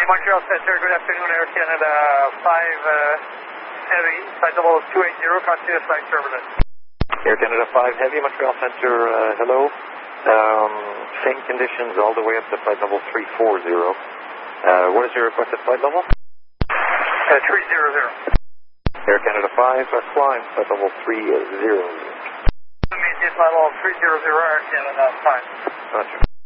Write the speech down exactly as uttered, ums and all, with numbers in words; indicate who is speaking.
Speaker 1: Montreal Center, good afternoon, Air Canada five uh, Heavy, flight level two eighty, continuous flight turbulence.
Speaker 2: Air Canada five Heavy, Montreal Center, uh, hello. Um, same conditions all the way up to flight level three forty. Uh, what is your requested flight level?
Speaker 1: Uh, three hundred.
Speaker 2: Air Canada five, uh, climb, flight level three hundred.
Speaker 1: Immediate level three hundred, Air Canada five.
Speaker 2: Gotcha.